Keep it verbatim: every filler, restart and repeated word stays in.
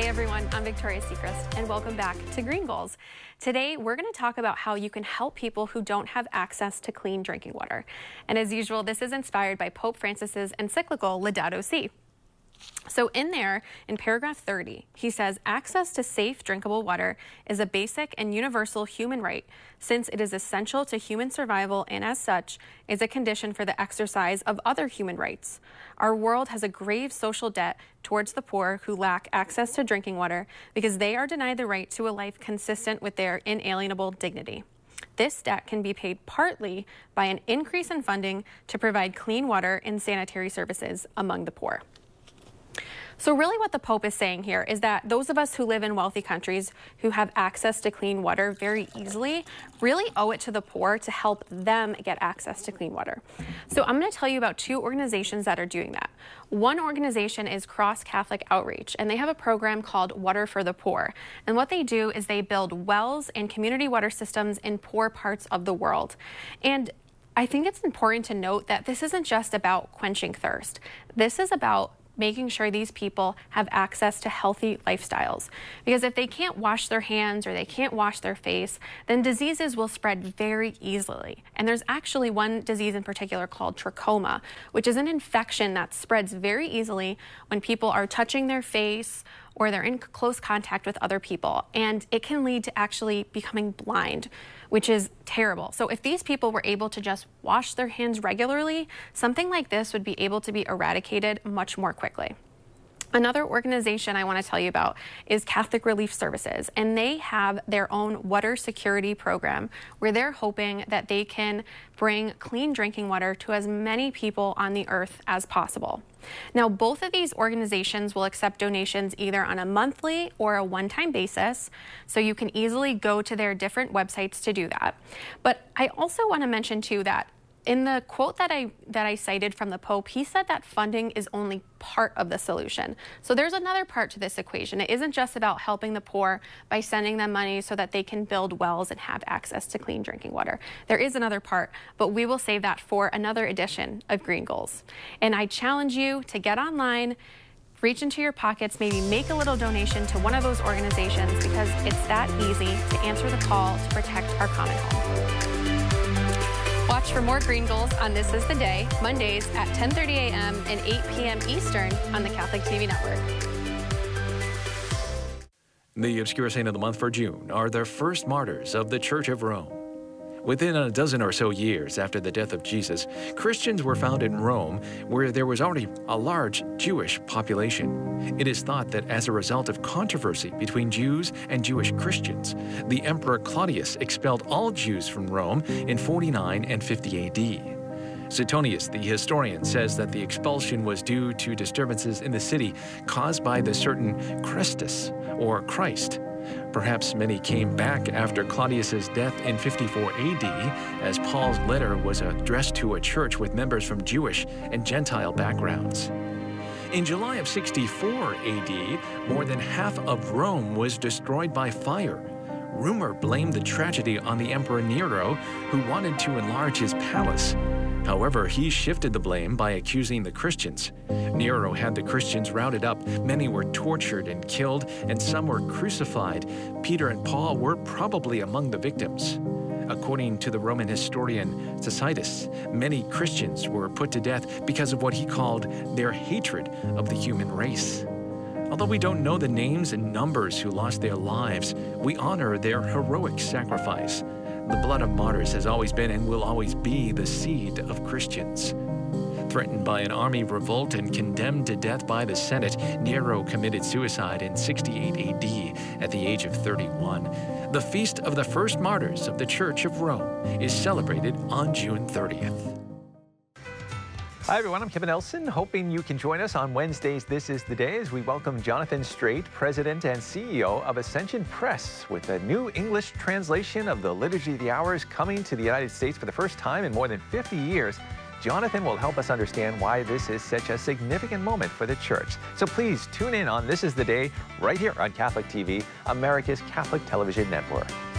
Hey everyone, I'm Victoria Sechrist, and welcome back to Green Goals. Today, we're going to talk about how you can help people who don't have access to clean drinking water. And as usual, this is inspired by Pope Francis's encyclical Laudato Si. So in there, in paragraph thirty, he says, access to safe, drinkable water is a basic and universal human right, since it is essential to human survival and as such is a condition for the exercise of other human rights. Our world has a grave social debt towards the poor who lack access to drinking water because they are denied the right to a life consistent with their inalienable dignity. This debt can be paid partly by an increase in funding to provide clean water and sanitary services among the poor. So really what the Pope is saying here is that those of us who live in wealthy countries who have access to clean water very easily really owe it to the poor to help them get access to clean water. So I'm going to tell you about two organizations that are doing that. One organization is Cross Catholic Outreach, and they have a program called Water for the Poor. And what they do is they build wells and community water systems in poor parts of the world. And I think it's important to note that this isn't just about quenching thirst. This is about making sure these people have access to healthy lifestyles. Because if they can't wash their hands or they can't wash their face, then diseases will spread very easily. And there's actually one disease in particular called trachoma, which is an infection that spreads very easily when people are touching their face or they're in close contact with other people. And it can lead to actually becoming blind, which is terrible. So if these people were able to just wash their hands regularly, something like this would be able to be eradicated much more quickly. Another organization I want to tell you about is Catholic Relief Services, and they have their own water security program where they're hoping that they can bring clean drinking water to as many people on the earth as possible. Now, both of these organizations will accept donations either on a monthly or a one-time basis, so you can easily go to their different websites to do that. But I also want to mention too that in the quote that I that I cited from the Pope, he said that funding is only part of the solution. So there's another part to this equation. It isn't just about helping the poor by sending them money so that they can build wells and have access to clean drinking water. There is another part, but we will save that for another edition of Green Goals. And I challenge you to get online, reach into your pockets, maybe make a little donation to one of those organizations, because it's that easy to answer the call to protect our common home. Watch for more Green Goals on This Is the Day, Mondays at ten thirty a m and eight p m Eastern on the Catholic T V Network. The obscure saint of the month for June are the first martyrs of the Church of Rome. Within a dozen or so years after the death of Jesus, Christians were found in Rome, where there was already a large Jewish population. It is thought that as a result of controversy between Jews and Jewish Christians, the Emperor Claudius expelled all Jews from Rome in forty-nine and fifty A D. Suetonius, the historian, says that the expulsion was due to disturbances in the city caused by the certain Christus, or Christ. Perhaps many came back after Claudius's death in fifty-four A D, as Paul's letter was addressed to a church with members from Jewish and Gentile backgrounds. In July of sixty-four A D, more than half of Rome was destroyed by fire. Rumor blamed the tragedy on the Emperor Nero, who wanted to enlarge his palace. However, he shifted the blame by accusing the Christians. Nero had the Christians rounded up, many were tortured and killed, and some were crucified. Peter and Paul were probably among the victims. According to the Roman historian Tacitus, many Christians were put to death because of what he called their hatred of the human race. Although we don't know the names and numbers who lost their lives, we honor their heroic sacrifice. The blood of martyrs has always been and will always be the seed of Christians. Threatened by an army revolt and condemned to death by the Senate, Nero committed suicide in sixty-eight A D at the age of thirty-one. The feast of the first martyrs of the Church of Rome is celebrated on June thirtieth. Hi everyone, I'm Kevin Elson, hoping you can join us on Wednesdays This Is the Day as we welcome Jonathan Strait, President and C E O of Ascension Press, with a new English translation of the Liturgy of the Hours coming to the United States for the first time in more than fifty years. Jonathan will help us understand why this is such a significant moment for the Church. So please tune in on This Is the Day right here on Catholic T V, America's Catholic television network.